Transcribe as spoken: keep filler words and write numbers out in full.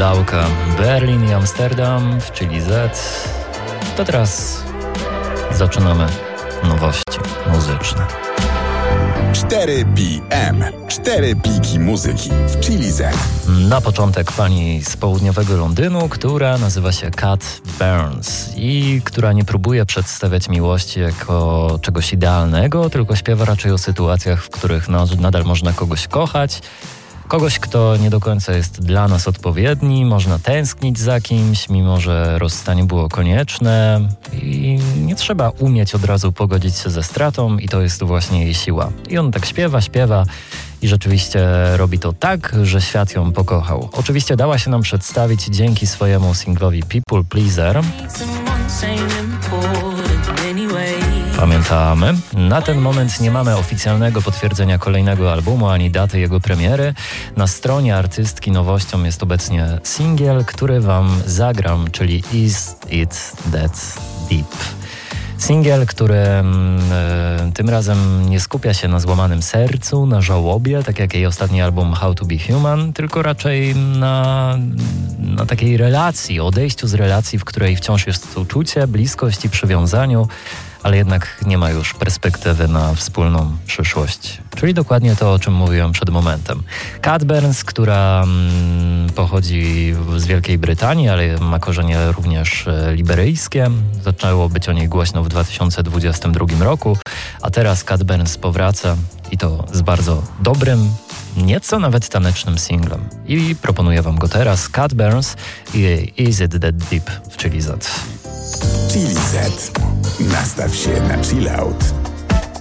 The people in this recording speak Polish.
Lauka, Berlin i Amsterdam w Chili Z. To teraz zaczynamy nowości muzyczne. cztery P M. Cztery piki muzyki w Chili Z. Na początek pani z południowego Londynu, która nazywa się Kat Burns i która nie próbuje przedstawiać miłości jako czegoś idealnego, tylko śpiewa raczej o sytuacjach, w których no, nadal można kogoś kochać. Kogoś, kto nie do końca jest dla nas odpowiedni, można tęsknić za kimś, mimo że rozstanie było konieczne i nie trzeba umieć od razu pogodzić się ze stratą i to jest właśnie jej siła. I on tak śpiewa, śpiewa i rzeczywiście robi to tak, że świat ją pokochał. Oczywiście dała się nam przedstawić dzięki swojemu singlowi People Pleaser. Pamiętamy? Na ten moment nie mamy oficjalnego potwierdzenia kolejnego albumu ani daty jego premiery. Na stronie artystki nowością jest obecnie singiel, który wam zagram, czyli Is It That Deep. Singiel, który e, tym razem nie skupia się na złamanym sercu, na żałobie, tak jak jej ostatni album How to Be Human, tylko raczej na, na takiej relacji, odejściu z relacji, w której wciąż jest uczucie, bliskość i przywiązaniu, ale jednak nie ma już perspektywy na wspólną przyszłość. Czyli dokładnie to, o czym mówiłem przed momentem. Kat Burns, która mm, pochodzi z Wielkiej Brytanii, ale ma korzenie również e, liberyjskie. Zaczęło być o niej głośno w dwa tysiące dwudziestym drugim roku, a teraz Kat Burns powraca i to z bardzo dobrym, nieco nawet tanecznym singlem. I proponuję wam go teraz. Kat Burns i Is It That Deep w Chili Z. Chili Z. Nastaw się na chill out.